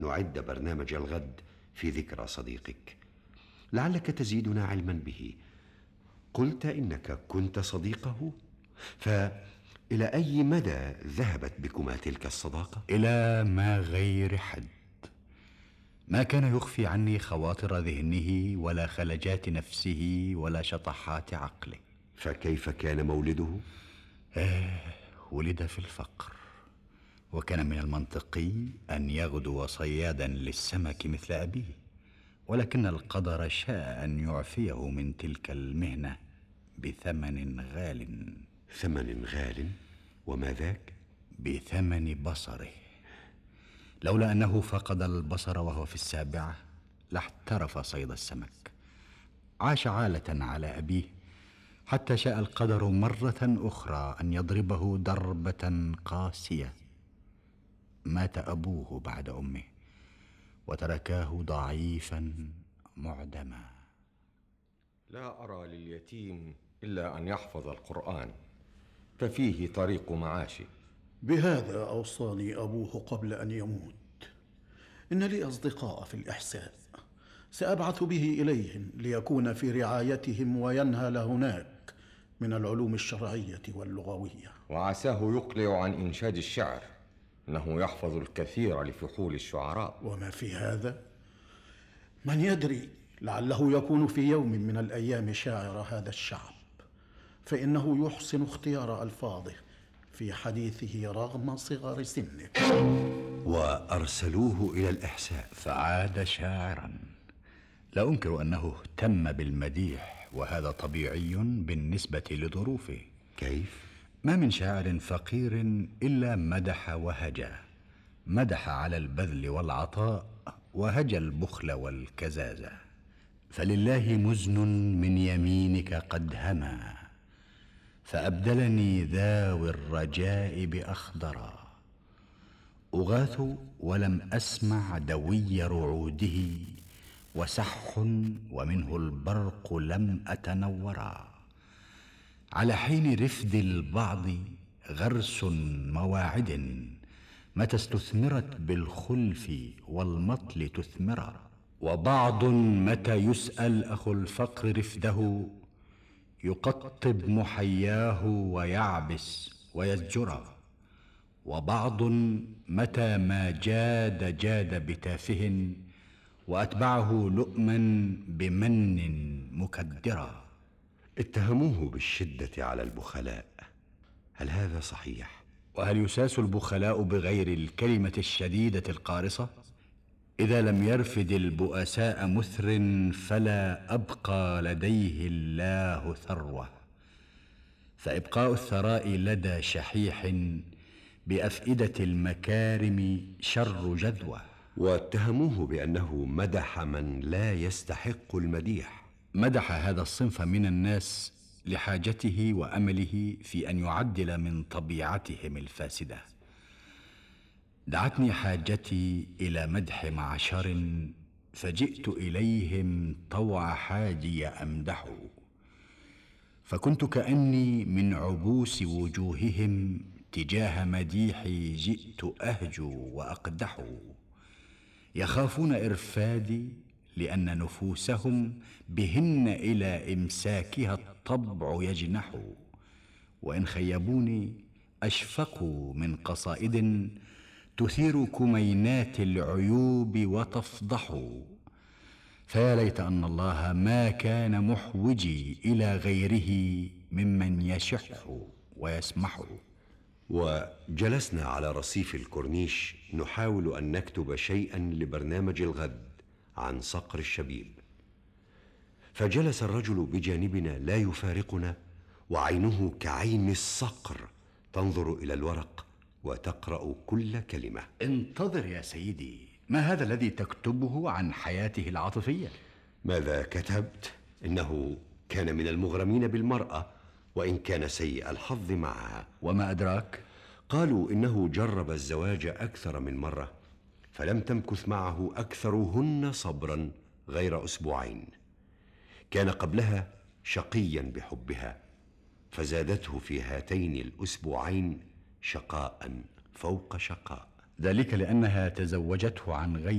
نعد برنامج الغد في ذكرى صديقك، لعلك تزيدنا علما به. قلت إنك كنت صديقه، فإلى أي مدى ذهبت بكما تلك الصداقة؟ إلى ما غير حد. ما كان يخفي عني خواطر ذهنه ولا خلجات نفسه ولا شطحات عقله. فكيف كان مولده؟ ولد في الفقر، وكان من المنطقي أن يغدو صيادا للسمك مثل أبيه، ولكن القدر شاء أن يعفيه من تلك المهنة بثمن غال. ثمن غال؟ وما ذاك؟ بثمن بصره. لولا أنه فقد البصر وهو في السابعة لاحترف صيد السمك. عاش عالة على أبيه حتى شاء القدر مرة أخرى أن يضربه ضربة قاسية. مات أبوه بعد أمه وتركاه ضعيفا معدما. لا أرى لليتيم إلا أن يحفظ القرآن، ففيه طريق معاشه. بهذا أوصاني أبوه قبل أن يموت. إن لي أصدقاء في الإحساء، سأبعث به إليهم ليكون في رعايتهم وينهل هناك من العلوم الشرعية واللغوية. وعساه يقلع عن إنشاد الشعر، إنه يحفظ الكثير لفحول الشعراء. وما في هذا؟ من يدري، لعله يكون في يوم من الأيام شاعر هذا الشعب، فإنه يحسن اختيار ألفاظه في حديثه رغم صغر سنه. وأرسلوه إلى الإحساء فعاد شاعرا. لا أنكر أنه اهتم بالمديح، وهذا طبيعي بالنسبة لظروفه. كيف؟ ما من شاعر فقير إلا مدح وهجى. مدح على البذل والعطاء، وهجى البخل والكزازة. فلله مزن من يمينك قد هما، فأبدلني ذاوي الرجاء بأخضرا. أغاث ولم أسمع دوي رعوده، وسح ومنه البرق لم أتنورا. على حين رفد البعض غرس مواعد، متى استثمرت بالخلف والمطل تثمرا. وبعض متى يسأل أخو الفقر رفده، يقطب محياه ويعبس ويزجرا. وبعض متى ما جاد بتافه، وأتبعه لؤما بمن مكدرا. اتهموه بالشدة على البخلاء، هل هذا صحيح؟ وهل يساس البخلاء بغير الكلمة الشديدة القارصة؟ إذا لم يرفد البؤساء مثر، فلا أبقى لديه الله ثروة. فإبقاء الثراء لدى شحيح بأفئدة المكارم شر جذوة. واتهموه بأنه مدح من لا يستحق المديح. مدح هذا الصنف من الناس لحاجته وأمله في أن يعدل من طبيعتهم الفاسدة. دعتني حاجتي إلى مدح معشر، فجئت إليهم طوع حاجي أمدح. فكنت كأني من عبوس وجوههم تجاه مديحي جئت أهجو وأقدح. يخافون إرفادي لأن نفوسهم بهن إلى إمساكها الطبع يجنح. وإن خيبوني أشفقوا من قصائد تثير كمينات العيوب وتفضح. فيا ليت أن الله ما كان محوجي إلى غيره ممن يشح ويسمح. وجلسنا على رصيف الكورنيش نحاول أن نكتب شيئا لبرنامج الغد عن صقر الشبيب، فجلس الرجل بجانبنا لا يفارقنا، وعينه كعين الصقر تنظر إلى الورق وتقرأ كل كلمة. انتظر يا سيدي، ما هذا الذي تكتبه عن حياته العاطفية؟ ماذا كتبت؟ إنه كان من المغرمين بالمرأة، وإن كان سيء الحظ معها. وما أدراك؟ قالوا إنه جرب الزواج أكثر من مرة، فلم تمكث معه أكثرهن صبرا غير أسبوعين. كان قبلها شقيا بحبها، فزادته في هاتين الأسبوعين شقاء فوق شقاء. ذلك لأنها تزوجته عن غير